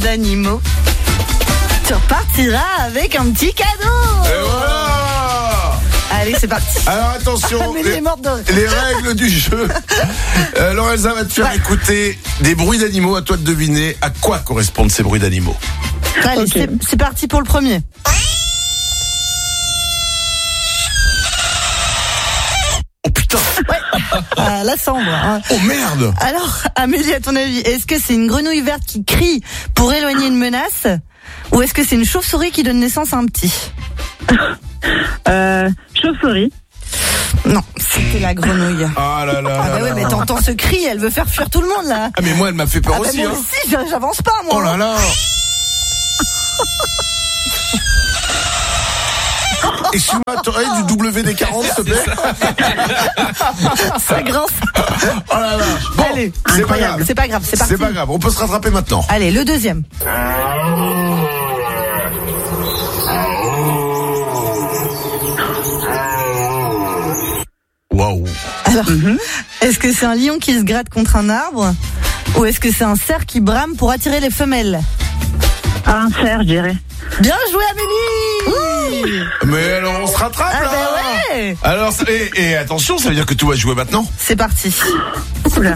d'animaux, tu repartiras avec un petit cadeau. Et voilà. Allez, c'est parti. Alors attention, Amélie est morte de rire. les règles du jeu. Lorenza va te faire écouter des bruits d'animaux. À toi de deviner à quoi correspondent ces bruits d'animaux. Allez, Ok. c'est parti pour le premier. Oh putain. Ah, là, ça envoie. Hein. Oh merde. Alors, Amélie, à ton avis, est-ce que c'est une grenouille verte qui crie pour éloigner une menace, ou est-ce que c'est une chauve-souris qui donne naissance à un petit? Chauve-souris. Non, c'était la grenouille. Ah là là. Ah bah là ouais, là. mais t'entends ce cri, elle veut faire fuir tout le monde là. Ah mais moi elle m'a fait peur Ah bah aussi. moi Hein. aussi, j'avance pas moi. Oh là là. Excuse-moi, t'aurais du WD-40 s'il te plaît. Ça grince. Oh là là. Bon, Allez, c'est pas grave. C'est pas grave, c'est parti. C'est pas grave, on peut se rattraper maintenant. Allez, le deuxième. Waouh. Alors, est-ce que c'est un lion qui se gratte contre un arbre, ou est-ce que c'est un cerf qui brame pour attirer les femelles? Un cerf, je dirais. Bien joué, Amélie. Mais alors on se rattrape Ah là. bah ouais. Alors et attention, ça veut dire que tu vas jouer maintenant. C'est parti. Oula.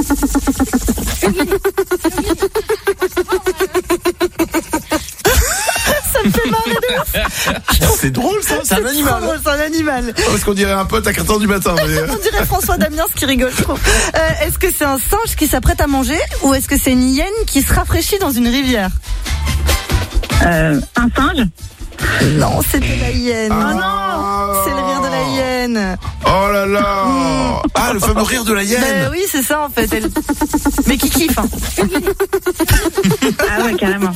Ça me fait marrer de ouf. C'est drôle ça, c'est un trop animal. drôle, c'est un animal. Parce qu'on dirait un pote à 4h du matin. Mais... On dirait François Damiens qui rigole trop. Est-ce que c'est un singe qui s'apprête à manger, ou est-ce que c'est une hyène qui se rafraîchit dans une rivière? Un singe. Non, c'était la hyène. Ah. non. C'est le rire de la hyène. Oh là là. Ah, le fameux rire de la hyène. Ben oui, c'est ça en fait. Mais qui kiffe. Hein. Ah ouais, carrément.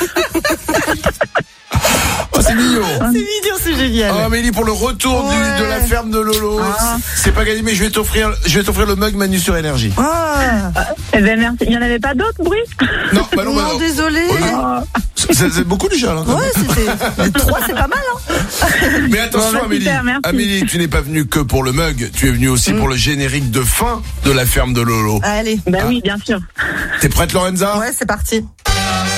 Oh, c'est mignon. C'est mignon, c'est génial. Oh Amélie, pour le retour Ouais. de la ferme de Lolo, Ah. c'est pas gagné, mais je vais t'offrir le mug Manu sur énergie. Ah. Eh ben merci. Il y en avait pas d'autres bruits? Non, bah non, bah Non, non. désolé. Oh, non. C'est beaucoup déjà là. quand Ouais, même. c'était 3, c'est pas mal. Hein. Mais attention Bon, bah, Amélie, super, merci. Amélie, tu n'es pas venue que pour le mug, tu es venue aussi pour le générique de fin de la ferme de Lolo. Allez. Bah oui, bien sûr. T'es prête Lorenza? Ouais, c'est parti.